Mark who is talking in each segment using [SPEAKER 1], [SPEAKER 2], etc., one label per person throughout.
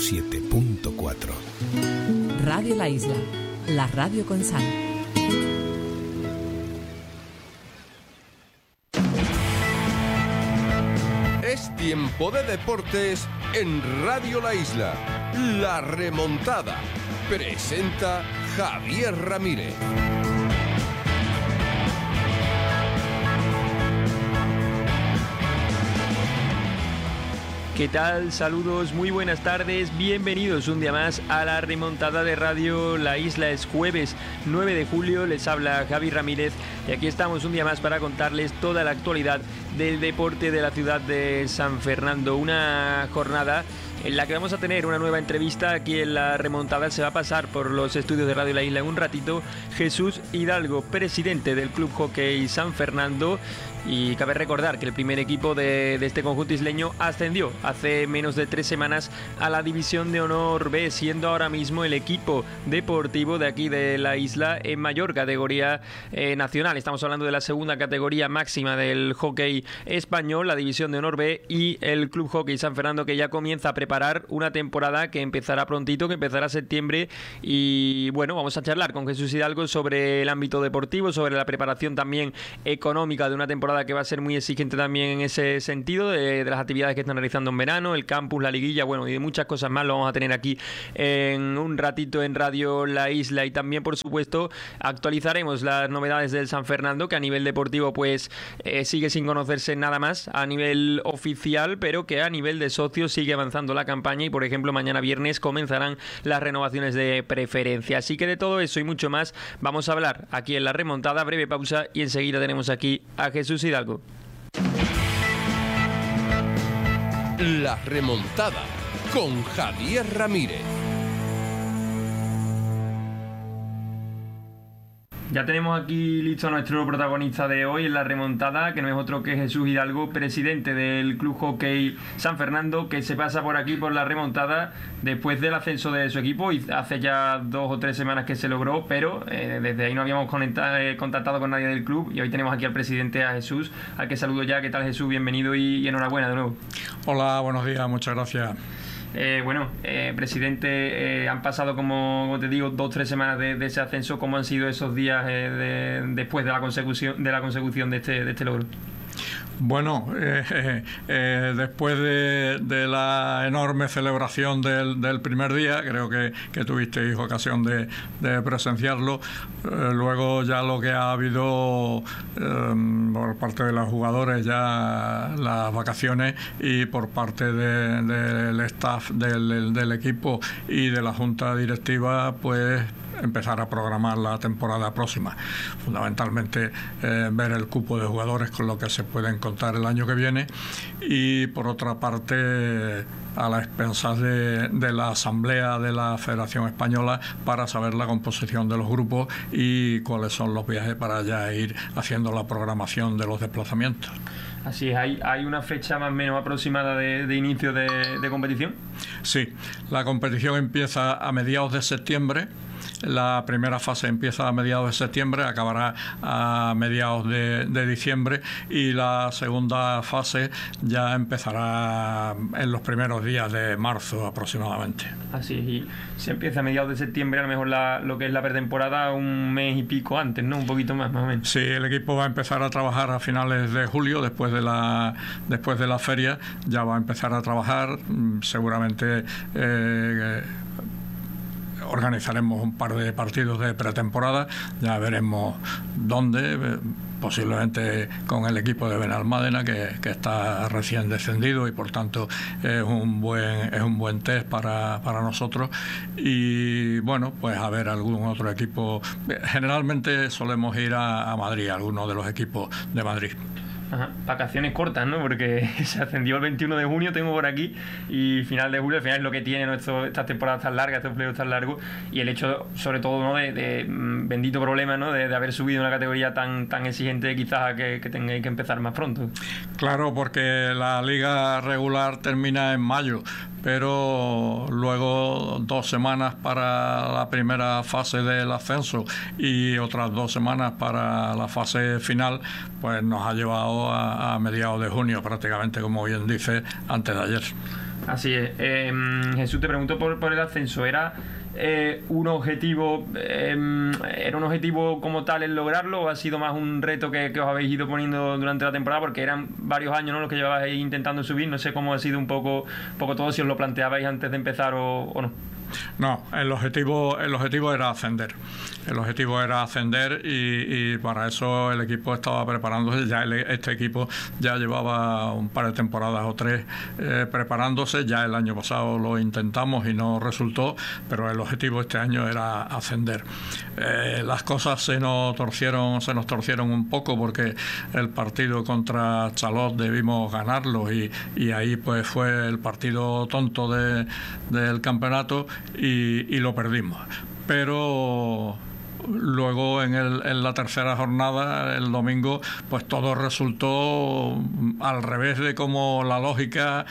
[SPEAKER 1] 107.4.
[SPEAKER 2] Radio La Isla, la radio con sal.
[SPEAKER 3] Es tiempo de deportes en Radio La Isla. La remontada. Presenta Javier Ramírez.
[SPEAKER 4] ¿Qué tal? Saludos, muy buenas tardes, bienvenidos un día más a la remontada de Radio La Isla. Es jueves 9 de julio, les habla Javi Ramírez y aquí estamos un día más para contarles toda la actualidad del deporte de la ciudad de San Fernando. Una jornada en la que vamos a tener una nueva entrevista aquí en la remontada. Se va a pasar por los estudios de Radio La Isla en un ratito Jesús Hidalgo, presidente del Club Hockey San Fernando. Y cabe recordar que el primer equipo de este conjunto isleño ascendió hace menos de 3 semanas a la División de Honor B, siendo ahora mismo el equipo deportivo de aquí de la isla en mayor categoría nacional. Estamos hablando de la segunda categoría máxima del hockey español, la División de Honor B, y el Club Hockey San Fernando, que ya comienza a preparar una temporada que empezará prontito, que empezará septiembre. Y bueno, vamos a charlar con Jesús Hidalgo sobre el ámbito deportivo, sobre la preparación también económica de una temporada que va a ser muy exigente también en ese sentido, de las actividades que están realizando en verano, el campus, la liguilla, bueno, y de muchas cosas más. Lo vamos a tener aquí en un ratito en Radio La Isla. Y también, por supuesto, actualizaremos las novedades del San Fernando, que a nivel deportivo pues sigue sin conocerse nada más a nivel oficial, pero que a nivel de socios sigue avanzando la campaña. Y por ejemplo, mañana viernes comenzarán las renovaciones de preferencia. Así que de todo eso y mucho más vamos a hablar aquí en la remontada. Breve pausa y enseguida tenemos aquí a Jesús Hidalgo.
[SPEAKER 3] La remontada con Javier Ramírez.
[SPEAKER 4] Ya tenemos aquí listo a nuestro protagonista de hoy en la remontada, que no es otro que Jesús Hidalgo, presidente del Club Hockey San Fernando, que se pasa por aquí por la remontada después del ascenso de su equipo. Y hace ya 2 o 3 semanas que se logró, pero desde ahí no habíamos contactado con nadie del club, y hoy tenemos aquí al presidente, a Jesús, al que saludo ya. ¿Qué tal, Jesús? Bienvenido y enhorabuena de nuevo.
[SPEAKER 5] Hola, buenos días, muchas gracias.
[SPEAKER 4] Presidente, han pasado, como te digo, 2 o 3 semanas de ese ascenso. ¿Cómo han sido esos días después de la consecución de este logro?
[SPEAKER 5] Bueno, después de la enorme celebración del primer día, creo que tuvisteis ocasión de presenciarlo, luego ya lo que ha habido por parte de los jugadores, ya las vacaciones, y por parte del staff del equipo y de la junta directiva, pues empezar a programar la temporada próxima. Fundamentalmente ver el cupo de jugadores con lo que se pueden contar el año que viene, y por otra parte a las expensas de la asamblea de la Federación Española para saber la composición de los grupos y cuáles son los viajes para ya ir haciendo la programación de los desplazamientos.
[SPEAKER 4] Así es, ¿hay una fecha más o menos aproximada de inicio de competición?
[SPEAKER 5] Sí, la competición empieza a mediados de septiembre. La primera fase empieza a mediados de septiembre, acabará a mediados de diciembre, y la segunda fase ya empezará en los primeros días de marzo aproximadamente.
[SPEAKER 4] Así es, y se empieza a mediados de septiembre, a lo mejor lo que es la pretemporada un mes y pico antes, ¿no? Un poquito más o menos.
[SPEAKER 5] Sí, el equipo va a empezar a trabajar a finales de julio, después de la feria, ya va a empezar a trabajar, seguramente. Organizaremos un par de partidos de pretemporada, ya veremos dónde, posiblemente con el equipo de Benalmádena, que está recién descendido, y por tanto es un buen test para nosotros. Y bueno, pues a ver algún otro equipo. Generalmente solemos ir a Madrid, a alguno de los equipos de Madrid.
[SPEAKER 4] Ajá. Vacaciones cortas, ¿no? Porque se ascendió el 21 de junio, tengo por aquí, y final de julio, al final es lo que tiene, ¿no? Estas temporadas tan largas, estos playoffs tan largos, y el hecho, sobre todo, ¿no? de bendito problema, ¿no? De haber subido una categoría tan exigente, quizás a que tengáis que empezar más pronto.
[SPEAKER 5] Claro, porque la liga regular termina en mayo, pero luego 2 semanas para la primera fase del ascenso y otras 2 semanas para la fase final, pues nos ha llevado a mediados de junio, prácticamente, como bien dice, antes de ayer.
[SPEAKER 4] Así es. Jesús, te pregunto por el ascenso. ¿Era un objetivo como tal el lograrlo, o ha sido más un reto que os habéis ido poniendo durante la temporada? Porque eran varios años, ¿no?, los que llevabais intentando subir. No sé cómo ha sido un poco todo, si os lo planteabais antes de empezar o no.
[SPEAKER 5] No, el objetivo era ascender. El objetivo era ascender y para eso el equipo estaba preparándose. Ya este equipo ya llevaba un par de temporadas o tres preparándose. Ya el año pasado lo intentamos y no resultó, pero el objetivo este año era ascender. Las cosas se nos torcieron un poco, porque el partido contra Chalot debimos ganarlo y ahí pues fue el partido tonto del campeonato y lo perdimos. Pero luego en la tercera jornada, el domingo, pues todo resultó al revés de como la lógica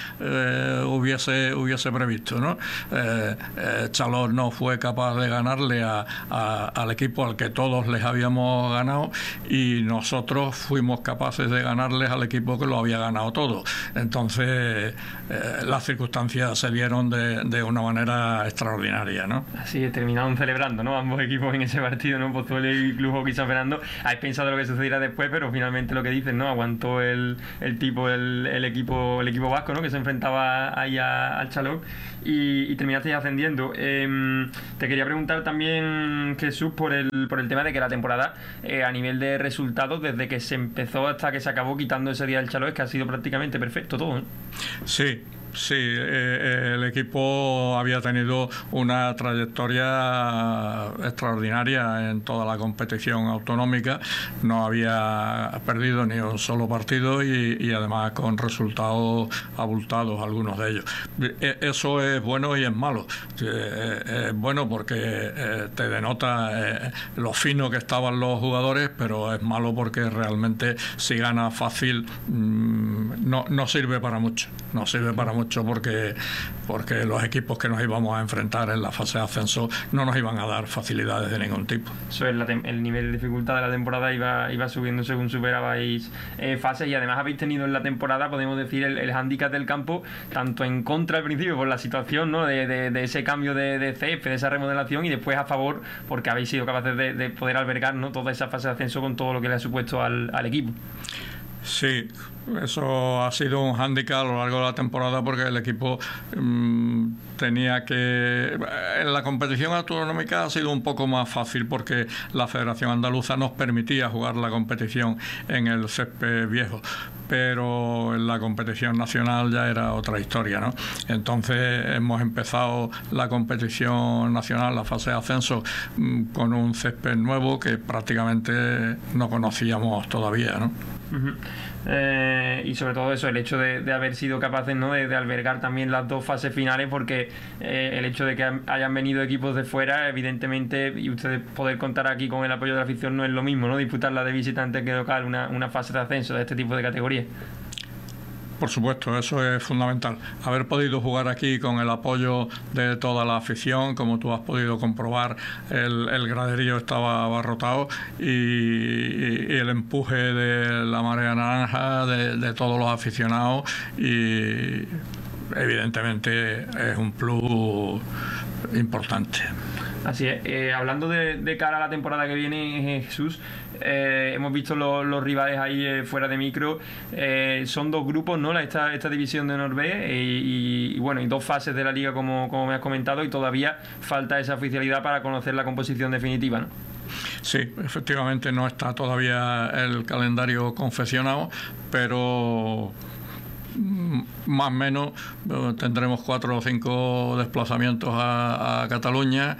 [SPEAKER 5] hubiese previsto, ¿no? Chalot no fue capaz de ganarle al equipo al que todos les habíamos ganado, y nosotros fuimos capaces de ganarles al equipo que lo había ganado todo. Entonces las circunstancias se dieron de una manera extraordinaria, ¿no?
[SPEAKER 4] Así es, terminaron celebrando, ¿no?, ambos equipos en ese partido, ¿no? Pozuelo y Club Hockey San Fernando. Habéis pensado lo que sucediera después, pero finalmente lo que dicen, ¿no?, aguantó el equipo vasco, ¿no?, que se enfrentaba ahí al Chalot, y terminasteis ascendiendo. Te quería preguntar también, Jesús, por el tema de que la temporada, a nivel de resultados, desde que se empezó hasta que se acabó, quitando ese día del Chalot, es que ha sido prácticamente perfecto todo, ¿no?
[SPEAKER 5] Sí, el equipo había tenido una trayectoria extraordinaria en toda la competición autonómica, no había perdido ni un solo partido y además con resultados abultados, algunos de ellos. Eso es bueno y es malo. Es bueno porque te denota lo fino que estaban los jugadores, pero es malo porque realmente si gana fácil no sirve para mucho. No sirve para mucho porque los equipos que nos íbamos a enfrentar en la fase de ascenso no nos iban a dar facilidades de ningún tipo.
[SPEAKER 4] Eso es, el nivel de dificultad de la temporada iba subiendo según superabais fases, y además habéis tenido en la temporada, podemos decir, el hándicap del campo, tanto en contra al principio por la situación, ¿no?, de ese cambio de césped, de esa remodelación, y después a favor porque habéis sido capaces de poder albergar, ¿no?, toda esa fase de ascenso con todo lo que le ha supuesto al equipo.
[SPEAKER 5] Sí, eso ha sido un hándicap a lo largo de la temporada, porque el equipo tenía que... En la competición autonómica ha sido un poco más fácil porque la Federación Andaluza nos permitía jugar la competición en el césped viejo, pero en la competición nacional ya era otra historia, ¿no? Entonces hemos empezado la competición nacional, la fase de ascenso, con un césped nuevo que prácticamente no conocíamos todavía, ¿no?
[SPEAKER 4] Uh-huh. Y sobre todo eso, el hecho de haber sido capaces, ¿no?, de albergar también las dos fases finales, porque el hecho de que hayan venido equipos de fuera, evidentemente, y ustedes poder contar aquí con el apoyo de la afición, no es lo mismo, ¿no?, disputarla de visitante que local, una fase de ascenso de este tipo de categorías.
[SPEAKER 5] Por supuesto, eso es fundamental. Haber podido jugar aquí con el apoyo de toda la afición, como tú has podido comprobar, el graderío estaba abarrotado y el empuje de la marea naranja, de todos los aficionados, y evidentemente es un plus importante.
[SPEAKER 4] Así es. Hablando de cara a la temporada que viene, Jesús, hemos visto los rivales ahí fuera de micro. Son dos grupos, ¿no?, esta división de Norbe, y bueno, y dos fases de la liga, como me has comentado, y todavía falta esa oficialidad para conocer la composición definitiva, ¿no?
[SPEAKER 5] Sí, efectivamente no está todavía el calendario confeccionado, pero más o menos tendremos 4 o 5 desplazamientos a Cataluña,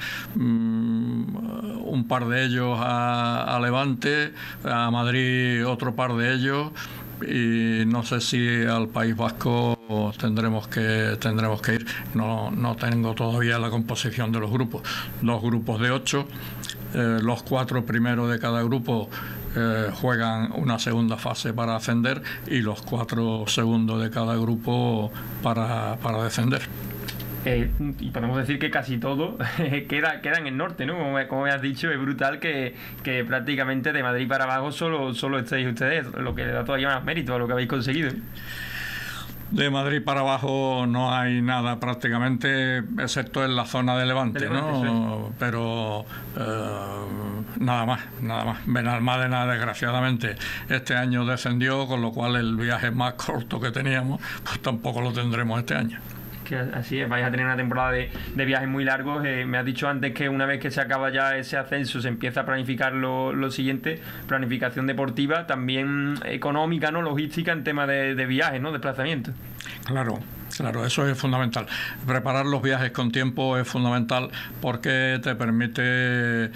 [SPEAKER 5] un par de ellos a Levante, a Madrid otro par de ellos, y no sé si al País Vasco tendremos que ir. No tengo todavía la composición de los grupos. 2 grupos de 8, los 4 primeros de cada grupo juegan una segunda fase para ascender, y los 4 segundos de cada grupo para descender.
[SPEAKER 4] Y podemos decir que casi todo queda en el norte, ¿no? Como me has dicho, es brutal que prácticamente de Madrid para abajo solo estéis ustedes, lo que le da todavía más mérito a lo que habéis conseguido.
[SPEAKER 5] De Madrid para abajo no hay nada prácticamente, excepto en la zona de Levante, ¿no? Pero nada más. Benalmádena, desgraciadamente, este año descendió, con lo cual el viaje más corto que teníamos, pues tampoco lo tendremos este año.
[SPEAKER 4] Que así es, vais a tener una temporada de viajes muy largos. Me has dicho antes que una vez que se acaba ya ese ascenso se empieza a planificar lo siguiente, planificación deportiva, también económica, ¿no? Logística en tema de viajes, ¿no? Desplazamiento.
[SPEAKER 5] Claro, eso es fundamental. Preparar los viajes con tiempo es fundamental porque te permite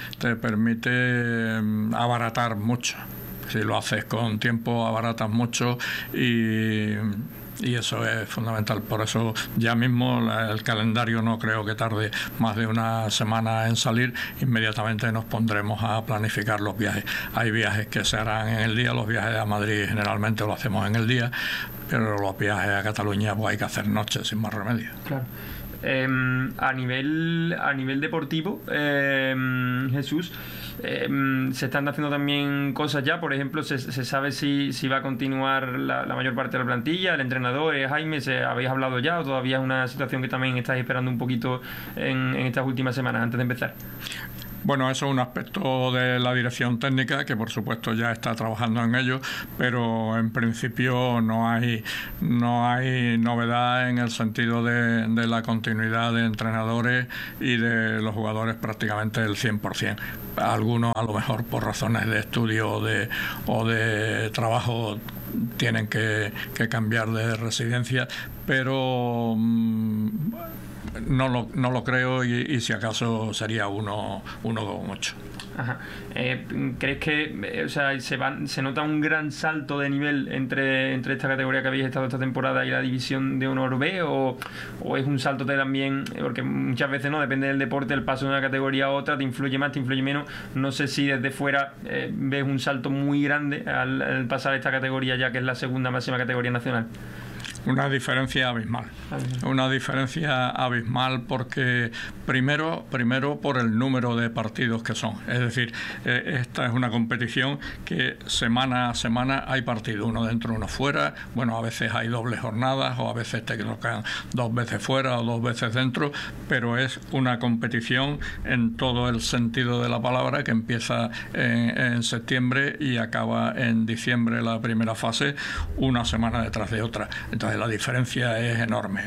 [SPEAKER 5] abaratar mucho. Si lo haces con tiempo, abaratas mucho y eso es fundamental. Por eso ya mismo el calendario no creo que tarde más de una semana en salir. Inmediatamente nos pondremos a planificar los viajes. Hay viajes que se harán en el día, los viajes a Madrid generalmente lo hacemos en el día, pero los viajes a Cataluña pues hay que hacer noches sin más remedio.
[SPEAKER 4] Claro. A nivel deportivo, Jesús, se están haciendo también cosas ya. Por ejemplo, se sabe si va a continuar la mayor parte de la plantilla, el entrenador, Jaime, ¿habéis hablado ya o todavía es una situación que también estáis esperando un poquito en estas últimas semanas antes de empezar?
[SPEAKER 5] Bueno, eso es un aspecto de la dirección técnica que por supuesto ya está trabajando en ello, pero en principio no hay novedad en el sentido de la continuidad de entrenadores y de los jugadores prácticamente el 100%. Algunos a lo mejor por razones de estudio o de trabajo tienen que cambiar de residencia, pero no lo creo y si acaso sería 1,8.
[SPEAKER 4] Ajá. ¿Crees que se nota un gran salto de nivel entre esta categoría que habéis estado esta temporada y la división de honor B o es un salto también, porque muchas veces no depende del deporte, el paso de una categoría a otra te influye más, te influye menos? No sé si desde fuera ves un salto muy grande al pasar a esta categoría ya que es la segunda máxima categoría nacional.
[SPEAKER 5] Una diferencia abismal. Porque primero por el número de partidos que son. Es decir, esta es una competición que semana a semana hay partido, uno dentro, uno fuera. Bueno, a veces hay dobles jornadas o a veces te tocan 2 veces fuera o 2 veces dentro, pero es una competición en todo el sentido de la palabra que empieza en septiembre y acaba en diciembre la primera fase, una semana detrás de otra. Entonces la diferencia es enorme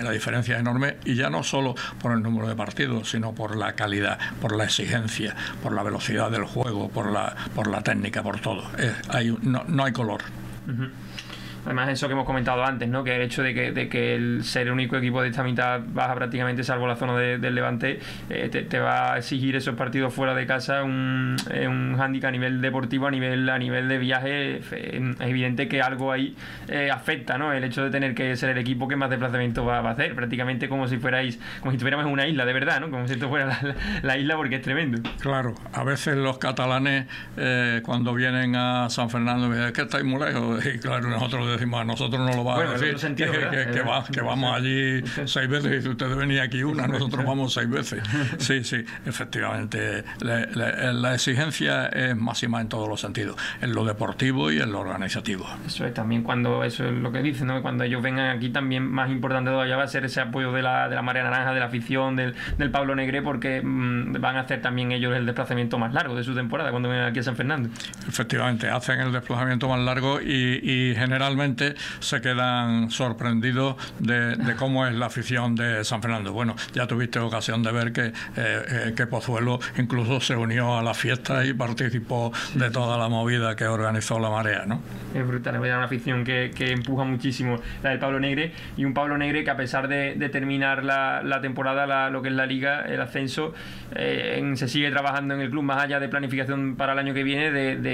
[SPEAKER 5] y ya no solo por el número de partidos, sino por la calidad, por la exigencia, por la velocidad del juego, por la técnica, por todo. No hay color.
[SPEAKER 4] Uh-huh. Además, eso que hemos comentado antes, ¿no? Que el hecho de que el ser el único equipo de esta mitad baja prácticamente, salvo la zona del Levante, te va a exigir esos partidos fuera de casa un hándicap a nivel deportivo, a nivel de viaje. Es evidente que algo ahí afecta, ¿no? El hecho de tener que ser el equipo que más desplazamiento va a hacer, prácticamente como si estuviéramos en una isla, de verdad, ¿no? Como si esto fuera la isla, porque es tremendo.
[SPEAKER 5] Claro, a veces los catalanes cuando vienen a San Fernando me dicen que estáis muy lejos, y claro, nosotros decimos, a nosotros no lo va a decir sentido, que vamos allí 6 veces y ustedes venís aquí una, nosotros vamos 6 veces. Sí, efectivamente la exigencia es máxima en todos los sentidos, en lo deportivo y en lo organizativo. Eso
[SPEAKER 4] es también eso es lo que dicen, ¿no? Cuando ellos vengan aquí también más importante todavía va a ser ese apoyo de la Marea Naranja, de la afición, del Pablo Negre, porque van a hacer también ellos el desplazamiento más largo de su temporada cuando vengan aquí a San Fernando.
[SPEAKER 5] Efectivamente, hacen el desplazamiento más largo y generalmente se quedan sorprendidos de cómo es la afición de San Fernando. Bueno, ya tuviste ocasión de ver que Pozuelo incluso se unió a la fiesta y participó de toda la movida que organizó la Marea, ¿no?
[SPEAKER 4] Es brutal, es una afición que empuja muchísimo la del Pablo Negre, y un Pablo Negre que a pesar de terminar la temporada, lo que es la Liga, el ascenso, se sigue trabajando en el club, más allá de planificación para el año que viene,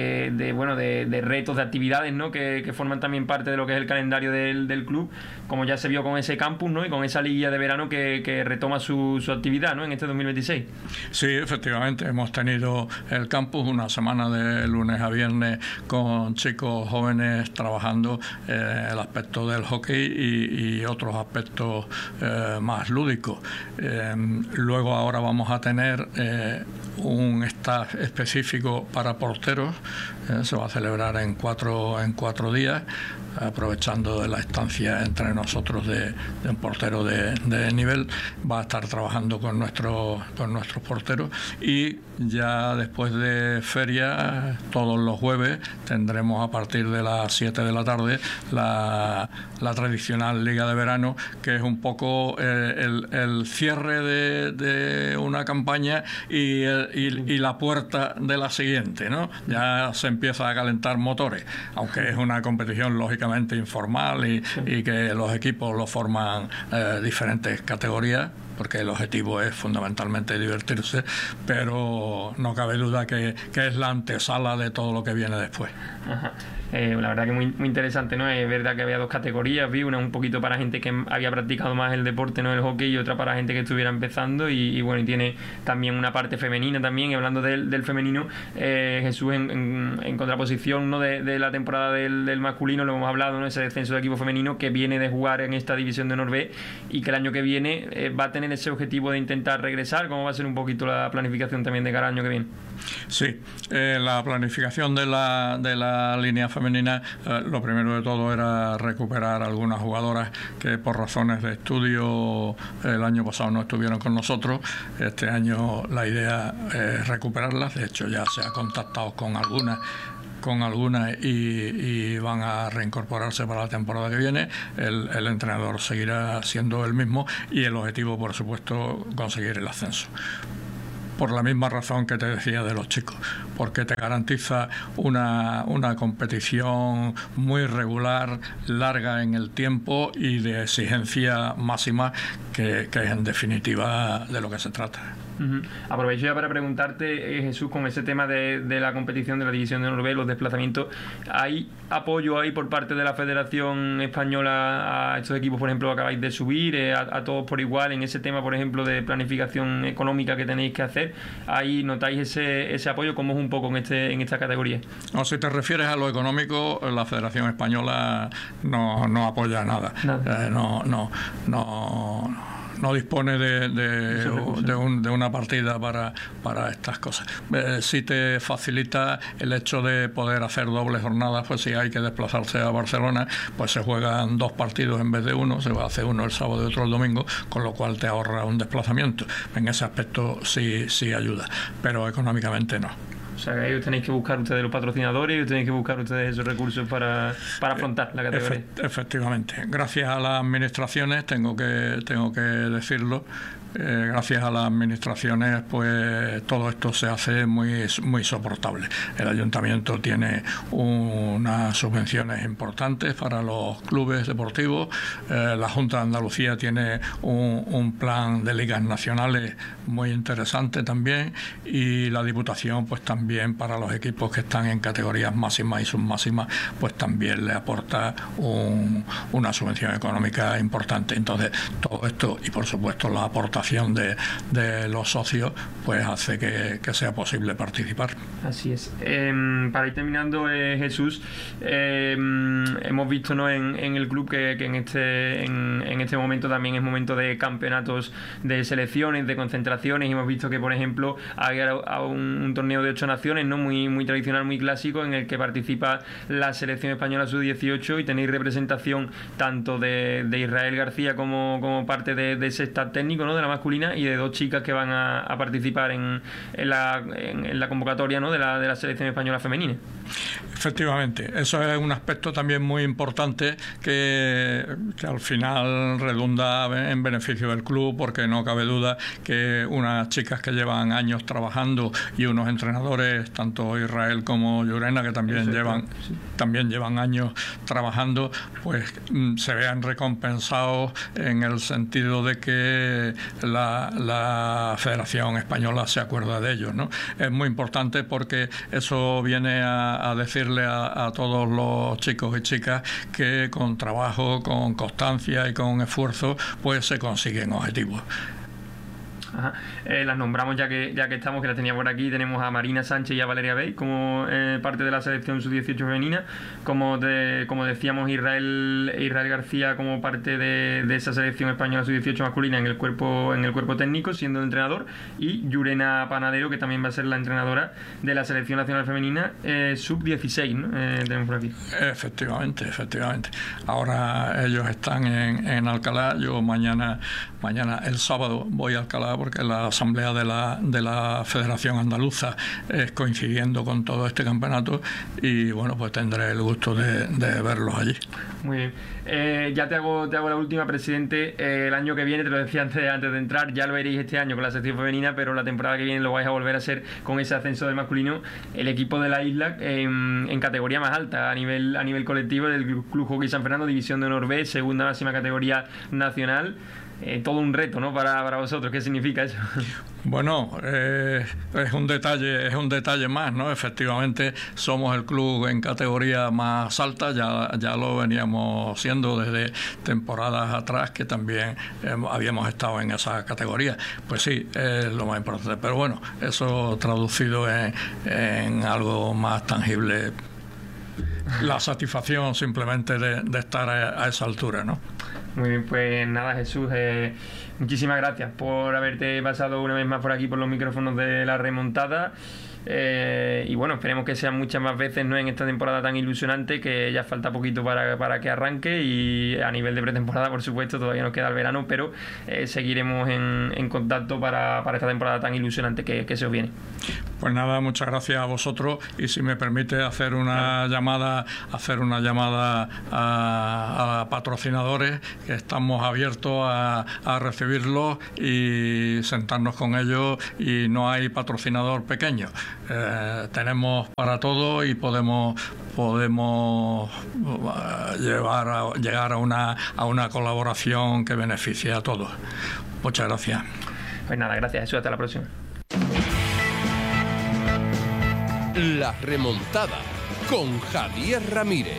[SPEAKER 4] de retos, de actividades, ¿no? que forman también parte de lo que es el calendario del club, como ya se vio con ese campus, ¿no? Y con esa liguilla de verano que retoma su actividad, ¿no? En este 2026.
[SPEAKER 5] Sí, efectivamente, hemos tenido el campus una semana de lunes a viernes con chicos jóvenes trabajando el aspecto del hockey y otros aspectos más lúdicos. Luego ahora vamos a tener un staff específico para porteros, se va a celebrar en cuatro días, aprovechando de la estancia entre nosotros de un portero de nivel, va a estar trabajando con nuestros porteros, y ya después de feria, todos los jueves, tendremos a partir de las 7 de la tarde la tradicional Liga de Verano, que es un poco el cierre de una campaña y la puerta de la siguiente, ¿no? Ya se empieza a calentar motores, aunque es una competición lógicamente informal y que los equipos lo forman diferentes categorías, porque el objetivo es fundamentalmente divertirse, pero no cabe duda que es la antesala de todo lo que viene después.
[SPEAKER 4] Ajá. La verdad que muy interesante, ¿no? Es verdad que había dos categorías, vi una un poquito para gente que había practicado más el deporte, ¿no? El hockey, y otra para gente que estuviera empezando, y bueno, y tiene también una parte femenina también. Y hablando del femenino, Jesús, en contraposición, ¿no? de la temporada del masculino, lo hemos hablado, ¿no? Ese descenso de equipo femenino que viene de jugar en esta división de honor B, y que el año que viene va a tener ese objetivo de intentar regresar. ¿Cómo va a ser un poquito la planificación también de cara al año que viene?
[SPEAKER 5] Sí, la planificación de la línea femenina, lo primero de todo era recuperar algunas jugadoras que por razones de estudio el año pasado no estuvieron con nosotros. Este año la idea es recuperarlas, de hecho ya se ha contactado con algunas y van a reincorporarse para la temporada que viene. El entrenador seguirá siendo el mismo, y el objetivo, por supuesto, conseguir el ascenso. Por la misma razón que te decía de los chicos, porque te garantiza una competición muy regular, larga en el tiempo y de exigencia máxima, que es en definitiva de lo que se trata.
[SPEAKER 4] Aprovecho ya para preguntarte, Jesús, con ese tema de la competición de la división de honor B, los desplazamientos, ¿hay apoyo ahí por parte de la Federación Española a estos equipos, por ejemplo, que acabáis de subir, a todos por igual, en ese tema, por ejemplo, de planificación económica que tenéis que hacer? ¿Ahí notáis ese apoyo? ¿Cómo es un poco en esta categoría?
[SPEAKER 5] No, si te refieres a lo económico, la Federación Española no apoya nada. No dispone de una partida para estas cosas. Sí te facilita el hecho de poder hacer dobles jornadas, pues si hay que desplazarse a Barcelona, pues se juegan 2 partidos en vez de uno, se va a hacer uno el sábado y otro el domingo, con lo cual te ahorra un desplazamiento. En ese aspecto sí ayuda, pero económicamente no.
[SPEAKER 4] O sea, que ellos tenéis que buscar ustedes los patrocinadores y tenéis que buscar ustedes esos recursos para afrontar la categoría.
[SPEAKER 5] Efectivamente. Gracias a las administraciones, tengo que decirlo, gracias a las administraciones, pues todo esto se hace muy soportable. El ayuntamiento tiene unas subvenciones importantes para los clubes deportivos, la Junta de Andalucía tiene un plan de ligas nacionales muy interesante también, y la Diputación pues también para los equipos que están en categorías máximas y submáximas pues también le aporta una subvención económica importante. Entonces todo esto, y por supuesto la aportación de los socios, pues hace que sea posible participar.
[SPEAKER 4] Así es. Para ir terminando, Jesús, hemos visto, ¿no?, en el club que en este momento también es momento de campeonatos de selecciones, de concentraciones, y hemos visto que, por ejemplo, hay un torneo de 8 naciones, ¿no?, muy tradicional, muy clásico, en el que participa la selección española sub-18, y tenéis representación tanto de Israel García como parte de ese staff técnico, ¿no?, de la masculina, y de 2 chicas que van a participar en la convocatoria, ¿no?, de la selección española femenina.
[SPEAKER 5] Efectivamente, eso es un aspecto también muy importante que al final redunda en beneficio del club, porque no cabe duda que unas chicas que llevan años trabajando y unos entrenadores, tanto Israel como Llurena, que también llevan años trabajando, pues se vean recompensados en el sentido de que la Federación Española se acuerda de ellos, ¿no? Es muy importante porque eso viene a decirle a todos los chicos y chicas que con trabajo, con constancia y con esfuerzo, pues se consiguen objetivos.
[SPEAKER 4] Ajá. Las nombramos ya que estamos, que las tenía por aquí. Tenemos a Marina Sánchez y a Valeria Bey como parte de la selección sub-18 femenina, como decíamos, Israel García como parte de esa selección española sub-18 masculina en el cuerpo técnico, siendo el entrenador, y Yurena Panadero, que también va a ser la entrenadora de la selección nacional femenina sub-16, ¿no? Tenemos por aquí.
[SPEAKER 5] Efectivamente. Ahora ellos están en Alcalá. Yo mañana el sábado voy a Alcalá, porque la asamblea de la Federación Andaluza es coincidiendo con todo este campeonato, y bueno, pues tendré el gusto de verlos allí.
[SPEAKER 4] Muy bien. Ya te hago la última, presidente. El año que viene, te lo decía antes de entrar, ya lo veréis este año con la sección femenina, pero la temporada que viene lo vais a volver a hacer con ese ascenso del masculino, el equipo de la isla en categoría más alta a nivel colectivo del Club Hockey San Fernando, División de Honor B, segunda máxima categoría nacional. Todo un reto, ¿no?, para vosotros. ¿Qué significa eso?
[SPEAKER 5] Bueno, es un detalle más, ¿no? Efectivamente, somos el club en categoría más alta, ya lo veníamos siendo desde temporadas atrás, que también habíamos estado en esa categoría. Pues sí, es lo más importante. Pero bueno, eso traducido en algo más tangible, la satisfacción simplemente de estar a esa altura, ¿no?
[SPEAKER 4] Muy bien, pues nada, Jesús, muchísimas gracias por haberte pasado una vez más por aquí por los micrófonos de La Remontada. Y bueno, esperemos que sean muchas más veces, ¿no?, en esta temporada tan ilusionante, que ya falta poquito para que arranque, y a nivel de pretemporada, por supuesto, todavía nos queda el verano, pero seguiremos en contacto para esta temporada tan ilusionante que se os viene.
[SPEAKER 5] Pues nada, muchas gracias a vosotros, y si me permite hacer una llamada a patrocinadores, que estamos abiertos a recibirlos y sentarnos con ellos, y no hay patrocinador pequeño. Tenemos para todo, y podemos llegar a una colaboración que beneficie a todos. Muchas gracias.
[SPEAKER 4] Pues nada, gracias, Jesús, hasta la próxima.
[SPEAKER 3] La Remontada con Javier Ramírez.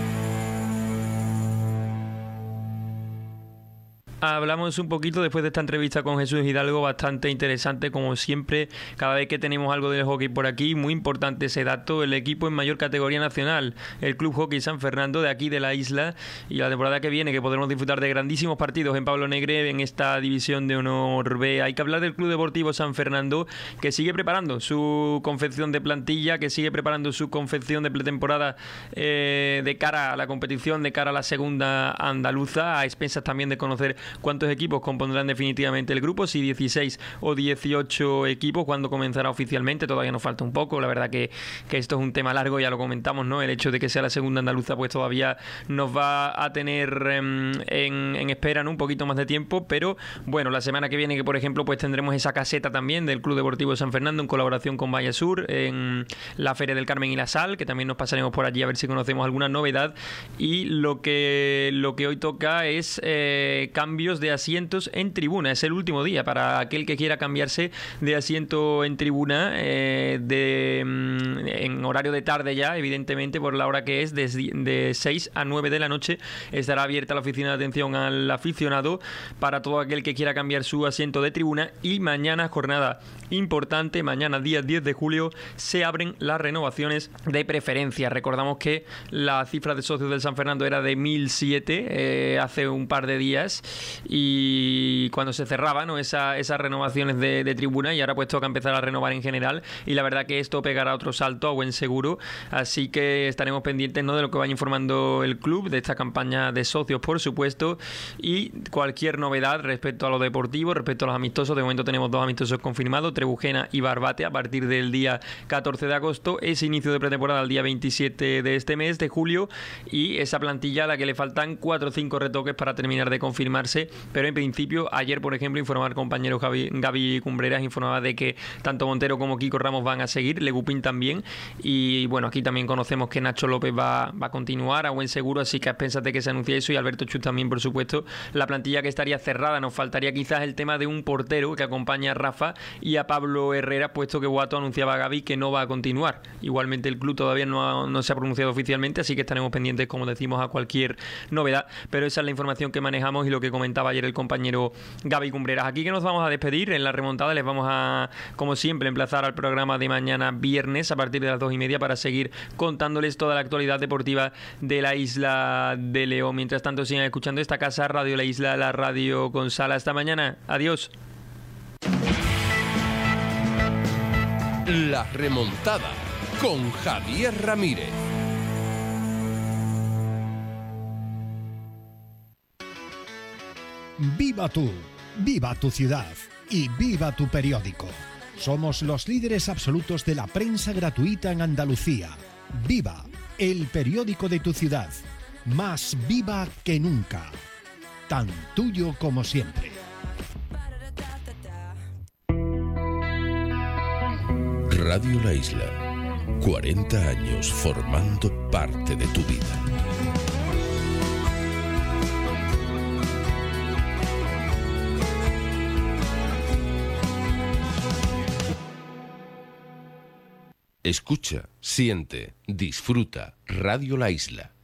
[SPEAKER 4] Hablamos un poquito después de esta entrevista con Jesús Hidalgo, bastante interesante como siempre, cada vez que tenemos algo del hockey por aquí. Muy importante ese dato, el equipo en mayor categoría nacional, el Club Hockey San Fernando, de aquí de la isla, y la temporada que viene, que podremos disfrutar de grandísimos partidos en Pablo Negre, en esta División de Honor B. Hay que hablar del Club Deportivo San Fernando, que sigue preparando su confección de plantilla, que sigue preparando su confección de pretemporada de cara a la competición, de cara a la segunda andaluza, a expensas también de conocer cuántos equipos compondrán definitivamente el grupo, si 16 o 18 equipos, cuando comenzará oficialmente. Todavía nos falta un poco, la verdad que esto es un tema largo, ya lo comentamos, ¿no? El hecho de que sea la segunda andaluza pues todavía nos va a tener en espera, ¿no?, un poquito más de tiempo, pero bueno, la semana que viene, que por ejemplo pues tendremos esa caseta también del Club Deportivo San Fernando en colaboración con Valle Sur, en la Feria del Carmen y la Sal, que también nos pasaremos por allí a ver si conocemos alguna novedad. Y lo que hoy toca es cambios de asientos en tribuna. Es el último día para aquel que quiera cambiarse de asiento en tribuna, en horario de tarde ya, evidentemente, por la hora que es, de 6 a 9 de la noche estará abierta la oficina de atención al aficionado para todo aquel que quiera cambiar su asiento de tribuna. Y mañana, jornada importante, mañana día 10 de julio, se abren las renovaciones de preferencia. Recordamos que la cifra de socios del San Fernando era de 1007 hace un par de días, y cuando se cerraban, ¿no?, esas renovaciones de tribuna, y ahora pues toca empezar a renovar en general, y la verdad que esto pegará otro salto a buen seguro, así que estaremos pendientes, ¿no?, de lo que vaya informando el club, de esta campaña de socios, por supuesto, y cualquier novedad respecto a lo deportivo, respecto a los amistosos. De momento tenemos 2 amistosos confirmados, Trebujena y Barbate, a partir del día 14 de agosto, ese inicio de pretemporada el día 27 de este mes de julio, y esa plantilla a la que le faltan 4 o 5 retoques para terminar de confirmarse. Pero en principio, ayer por ejemplo, informaba el compañero Gaby Cumbreras, informaba de que tanto Montero como Kiko Ramos van a seguir, Legupín también, y bueno, aquí también conocemos que Nacho López va a continuar a buen seguro, así que a expensas de que se anuncie eso, y Alberto Chus también, por supuesto. La plantilla que estaría cerrada, nos faltaría quizás el tema de un portero que acompaña a Rafa y a Pablo Herrera, puesto que Guato anunciaba a Gaby que no va a continuar. Igualmente el club todavía no se ha pronunciado oficialmente, así que estaremos pendientes, como decimos, a cualquier novedad, pero esa es la información que manejamos y lo que comentamos comentaba ayer el compañero Gaby Cumbreras. Aquí que nos vamos a despedir. En la remontada les vamos a, como siempre, emplazar al programa de mañana viernes a partir de las 2:30 para seguir contándoles toda la actualidad deportiva de la isla de León. Mientras tanto, sigan escuchando esta casa, Radio La Isla, la radio con sala. Hasta mañana. Adiós.
[SPEAKER 3] La remontada con Javier Ramírez.
[SPEAKER 1] Viva tú, viva tu ciudad y viva tu periódico. Somos los líderes absolutos de la prensa gratuita en Andalucía. Viva, el periódico de tu ciudad. Más viva que nunca. Tan tuyo como siempre.
[SPEAKER 3] Radio La Isla, 40 años formando parte de tu vida. Escucha, siente, disfruta Radio La Isla.